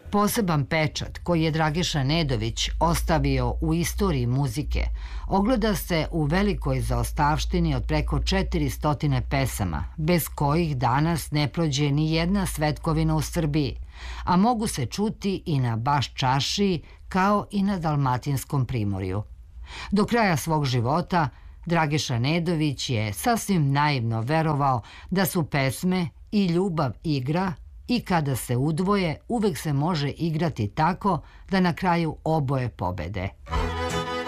Poseban pečat koji je Dragiša Nedović ostavio u istoriji muzike ogleda se u velikoj zaostavštini od preko 400 pesama, bez kojih danas ne prođe ni jedna svetkovina u Srbiji, a mogu se čuti i na Baš čaršiji kao i na Dalmatinskom primorju. Do kraja svog života Dragiša Nedović je sasvim naivno verovao da su pesme i ljubav igra i kada se udvoje uvek se može igrati tako da na kraju oboje pobede.